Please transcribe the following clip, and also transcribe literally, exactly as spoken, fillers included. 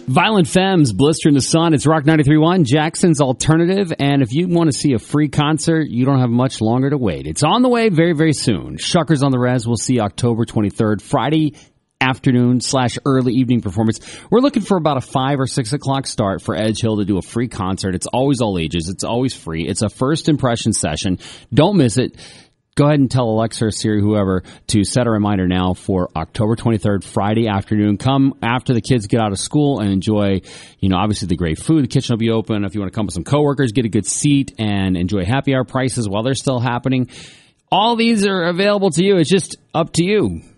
Violent Femmes, Blister in the Sun. It's Rock ninety-three point one, Jackson's Alternative. And if you want to see a free concert, you don't have much longer to wait. It's on the way very, very soon. Shuckers on the Res. We'll see October twenty-third, Friday afternoon slash early evening performance. We're looking for about a five or six o'clock start for Edge Hill to do a free concert. It's always all ages. It's always free. It's a first impression session. Don't miss it. Go ahead and tell Alexa or Siri, whoever, to set a reminder now for October twenty-third, Friday afternoon. Come after the kids get out of school and enjoy, you know, obviously the great food. The kitchen will be open. If you want to come with some coworkers, get a good seat and enjoy happy hour prices while they're still happening. All these are available to you. It's just up to you.